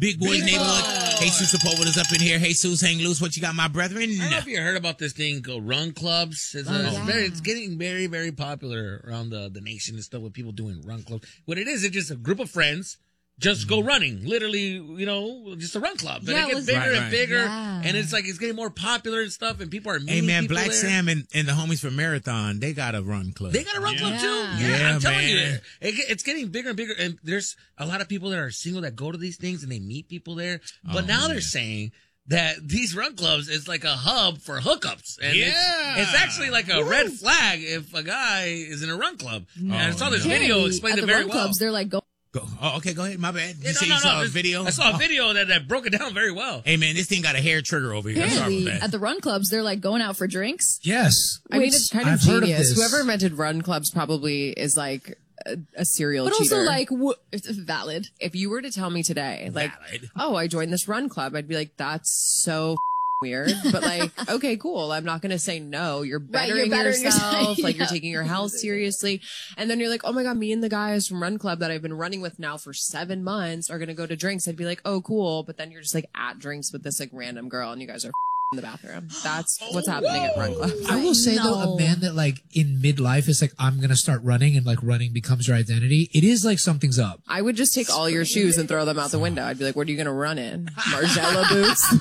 Big Boys Neighborhood. Jesus Sepulveda's up in here. Jesus, hang loose. What you got, my brethren? I don't know if you heard about this thing called run clubs. It's getting very, very popular around the nation and stuff with people doing run clubs. What it is, it's just a group of friends just go running. Literally, just a run club. But it gets bigger and bigger. Yeah. And it's getting more popular and stuff. And people are meeting people Black there. Sam and the homies from Marathon, they got a run club. They got a run club too. Yeah, I'm telling you. It's getting bigger and bigger. And there's a lot of people that are single that go to these things and they meet people there. But now they're saying that these run clubs is like a hub for hookups. And it's actually like a red flag if a guy is in a run club. And I saw this video explained it very well. Clubs, they're like, go. Oh, okay, go ahead. My bad. You saw a video? I saw a video that broke it down very well. Hey, man, this thing got a hair trigger over here. At the run clubs, they're like going out for drinks. Yes. I mean, it's kind of genius. Whoever invented run clubs probably is like a serial cheater. But also, like, it's valid. If you were to tell me today, like, oh, I joined this run club, I'd be like, that's so weird, but like, okay, cool. I'm not going to say no. You're bettering yourself. Like you're taking your health seriously. And then you're like, oh my God, me and the guys from Run Club that I've been running with now for 7 months are going to go to drinks. I'd be like, oh, cool. But then you're just like at drinks with this like random girl and you guys are in the bathroom. That's what's happening at Run Club. I will say though, a man that like in midlife is like, I'm going to start running and like running becomes your identity. It is like something's up. I would just take all your shoes and throw them out the window. I'd be like, what are you going to run in? Margiela boots?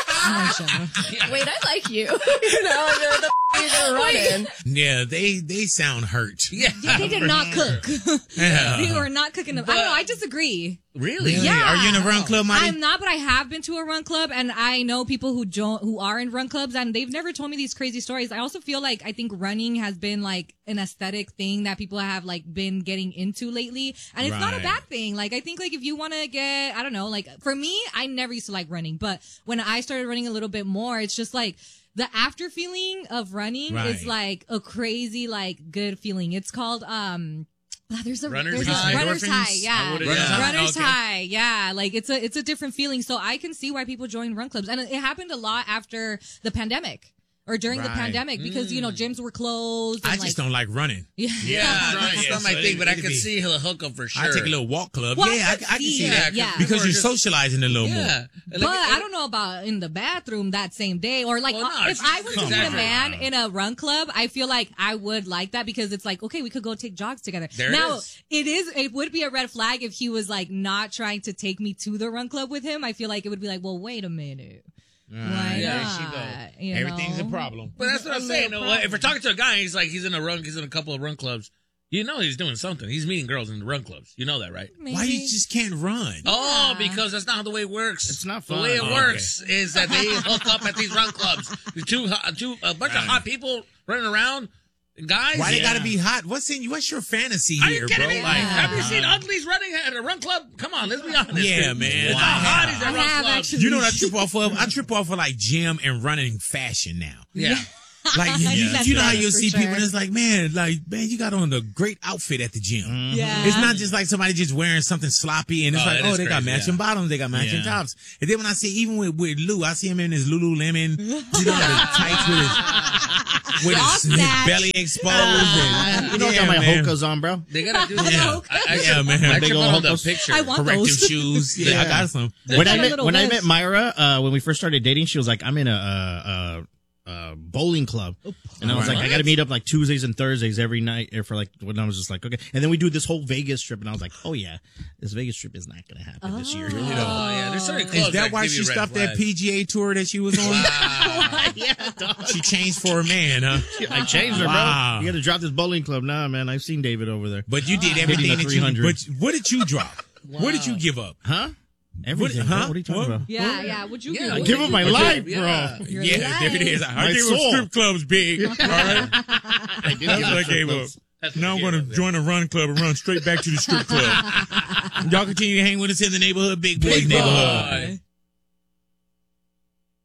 Wait, I like you. The you're going to run in. Yeah, they sound hurt. Yeah, they did not cook. They were not cooking them. I don't know. I disagree. Really? Yeah. Are you in a run club, Marty? I'm not, but I have been to a run club, and I know people who are in run clubs, and they've never told me these crazy stories. I also feel like I think running has been like an aesthetic thing that people have like been getting into lately, and it's not a bad thing. Like I think like if you want to get, I don't know, like for me, I never used to like running, but when I started running a little bit more, it's just like the after feeling of running is like a crazy like good feeling. It's called there's a runner's high, yeah. Runner's high, yeah. Like it's a different feeling. So I can see why people join run clubs, and it happened a lot after the pandemic or during the pandemic because gyms were closed. And I just don't like running. Yeah, that's not my thing, but I can see the hookup for sure. I take a little walk club. Well, I can see that because you're socializing a little more. But I don't know about in the bathroom that same day or like if I was to meet a man in a run club, I feel like I would like that because it's like, okay, we could go take jogs together. It would be a red flag if he was like not trying to take me to the run club with him. I feel like it would be like, well, wait a minute. Why not? There she goes. Everything's a problem. But that's what I'm saying. If we're talking to a guy, he's in a couple of run clubs. You know he's doing something. He's meeting girls in the run clubs. You know that, right? Why you just can't run? Oh, because that's not how the way it works. It's not fun. The way it works is that they hook up at these run clubs. A bunch of hot people running around. Guys, why they gotta be hot? What's your fantasy here, bro? Me? Like, have you seen uglies running at a run club? Come on, let's be honest. Yeah, man. It's not hotties at run clubs. You know what I trip off of? I trip off of like gym and running fashion now. Yeah. Like, you know how you'll see people and it's like, man, you got on a great outfit at the gym. Yeah. It's not just like somebody just wearing something sloppy and it's they got matching bottoms, they got matching tops. And then when I see, even with Lou, I see him in his Lululemon, the tights with his belly exposed. You don't got my Hokas on, bro. They gotta do that. Man. I tripped on the picture. I want corrective those. shoes. Yeah, I got some. When I met Myra, when we first started dating, she was like, I'm in a bowling club. And I was like, I got to meet up like Tuesdays and Thursdays every night for like, when I was just like, okay. And then we do this whole Vegas trip and I was like, oh yeah, this Vegas trip is not going to happen this year. Yeah. There's certain clubs is that why she stopped that PGA tour that she was on? Yeah, dog. She changed for a man, huh? I changed her, bro. You got to drop this bowling club. Nah, man, I've seen David over there. But you did everything that you, but what did you drop? What did you give up? Huh? Everything. What are you talking about? Yeah. Would you? I give up my life, bro. There it is. I gave up strip clubs big. All right. That's what I gave up. Now I'm going to join a run club and run straight back to the strip club. Y'all continue to hang with us in the neighborhood, Big Boys Neighborhood. For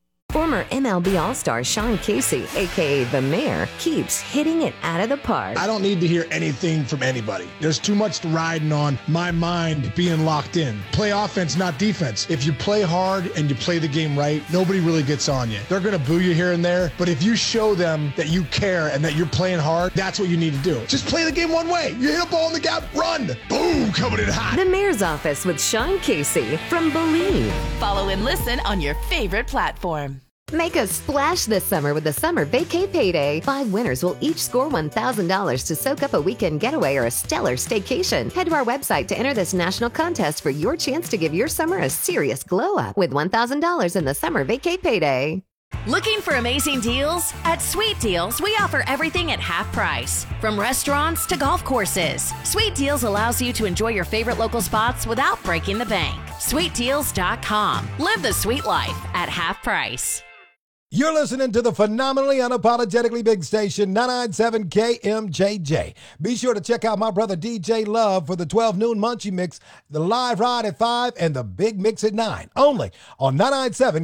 Former MLB All-Star Sean Casey, a.k.a. The Mayor, keeps hitting it out of the park. I don't need to hear anything from anybody. There's too much riding on my mind being locked in. Play offense, not defense. If you play hard and you play the game right, nobody really gets on you. They're going to boo you here and there, but if you show them that you care and that you're playing hard, that's what you need to do. Just play the game one way. You hit a ball in the gap, run. Boom, coming in hot. The Mayor's Office with Sean Casey from Believe. Follow and listen on your favorite platform. Make a splash this summer with the Summer Vacay Payday. 5 winners will each score $1,000 to soak up a weekend getaway or a stellar staycation. Head to our website to enter this national contest for your chance to give your summer a serious glow up with $1,000 in the Summer Vacay Payday. Looking for amazing deals? At Sweet Deals, we offer everything at half price. From restaurants to golf courses, Sweet Deals allows you to enjoy your favorite local spots without breaking the bank. SweetDeals.com. Live the sweet life at half price. You're listening to the phenomenally unapologetically big station, 997 KMJJ. Be sure to check out my brother DJ Love for the 12 noon Munchie Mix, the live ride at 5, and the big mix at 9. Only on 997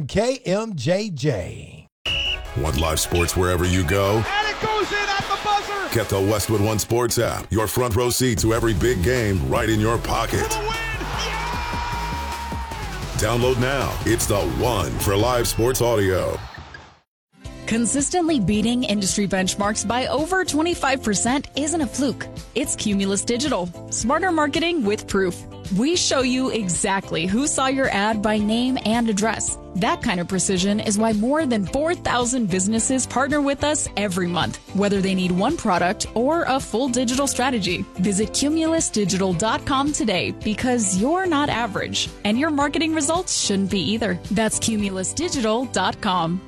KMJJ. Want live sports wherever you go? And it goes in at the buzzer! Get the Westwood One Sports app. Your front row seat to every big game right in your pocket. For the win! Yeah! Download now. It's the one for live sports audio. Consistently beating industry benchmarks by over 25% isn't a fluke. It's Cumulus Digital. Smarter marketing with proof. We show you exactly who saw your ad by name and address. That kind of precision is why more than 4,000 businesses partner with us every month, whether they need one product or a full digital strategy. Visit cumulusdigital.com today because you're not average, and your marketing results shouldn't be either. That's cumulusdigital.com.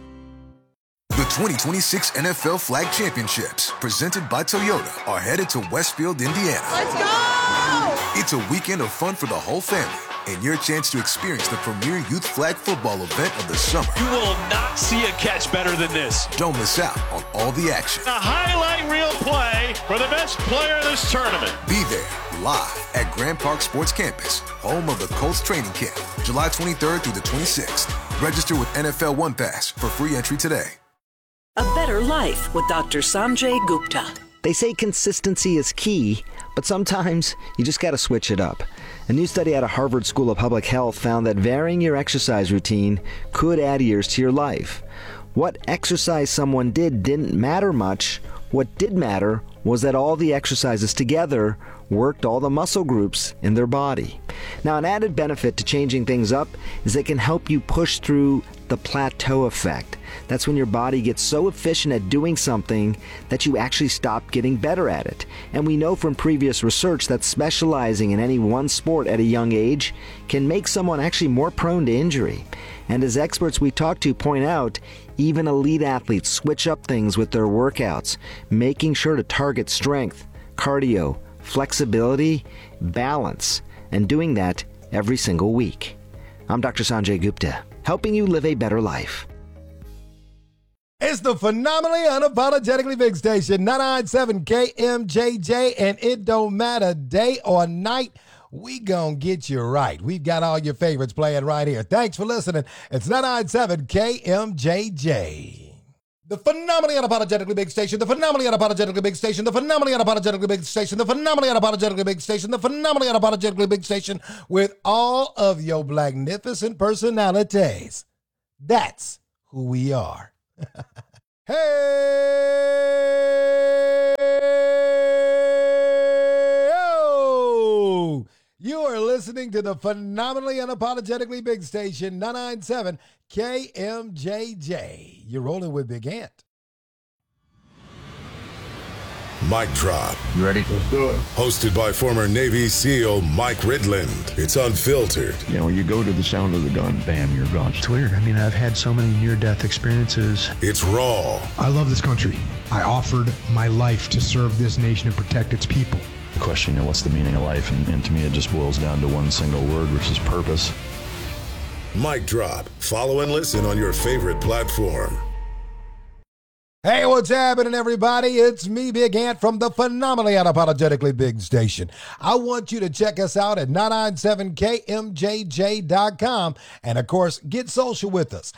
The 2026 NFL Flag Championships, presented by Toyota, are headed to Westfield, Indiana. Let's go! It's a weekend of fun for the whole family and your chance to experience the premier youth flag football event of the summer. You will not see a catch better than this. Don't miss out on all the action. A highlight reel play for the best player in this tournament. Be there live at Grand Park Sports Campus, home of the Colts training camp, July 23rd through the 26th. Register with NFL One Pass for free entry today. A Better Life with Dr. Sanjay Gupta. They say consistency is key, but sometimes you just got to switch it up. A new study out of Harvard School of Public Health found that varying your exercise routine could add years to your life. What exercise someone did didn't matter much. What did matter was that all the exercises together worked all the muscle groups in their body. Now, an added benefit to changing things up is it can help you push through the plateau effect. That's when your body gets so efficient at doing something that you actually stop getting better at it. And we know from previous research that specializing in any one sport at a young age can make someone actually more prone to injury. And as experts we talk to point out, even elite athletes switch up things with their workouts, making sure to target strength, cardio, flexibility, balance, and doing that every single week. I'm Dr. Sanjay Gupta, helping you live a better life. It's the phenomenally unapologetically big station, 997 KMJJ, and it don't matter day or night, we gonna get you right. We've got all your favorites playing right here. Thanks for listening. It's 997 KMJJ. The phenomenally unapologetically big station, the phenomenally unapologetically big station, the phenomenally unapologetically big station, the phenomenally unapologetically big station, the phenomenally unapologetically big station with all of your magnificent personalities. That's who we are. Hey! Oh! You are listening to the phenomenally unapologetically big station, 997 KMJJ. You're rolling with Big Ant. Mic Drop. You ready? Let's do it. Hosted by former Navy SEAL Mike Ridland. It's unfiltered. You know, when you go to the sound of the gun, bam, you're gone. It's weird. I mean, I've had so many near-death experiences. It's raw. I love this country. I offered my life to serve this nation and protect its people. The question, you know, what's the meaning of life? And to me, it just boils down to one single word, which is purpose. Mic Drop. Follow and listen on your favorite platform. Hey, what's happening, everybody? It's me, Big Ant, from the phenomenally unapologetically big station. I want you to check us out at 997KMJJ.com. And, of course, get social with us,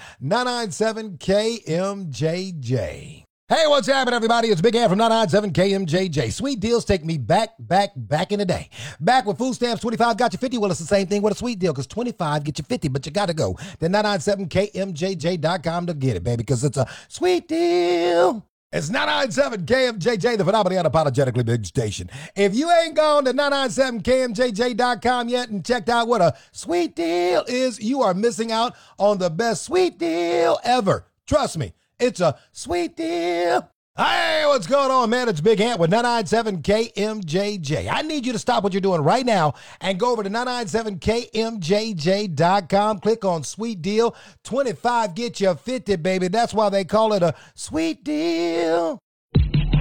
997KMJJ. Hey, what's happening, everybody? It's Big Ant from 997KMJJ. Sweet deals take me back in the day. Back with food stamps, 25 got you 50. Well, it's the same thing with a sweet deal, because 25 get you 50, but you got to go to 997KMJJ.com to get it, baby, because it's a sweet deal. It's 997KMJJ, the phenomenally unapologetically big station. If you ain't gone to 997KMJJ.com yet and checked out what a sweet deal is, you are missing out on the best sweet deal ever. Trust me. It's a sweet deal. Hey, what's going on, man? It's Big Ant with 997KMJJ. I need you to stop what you're doing right now and go over to 997KMJJ.com. Click on Sweet Deal. 25 get you 50, baby. That's why they call it a sweet deal.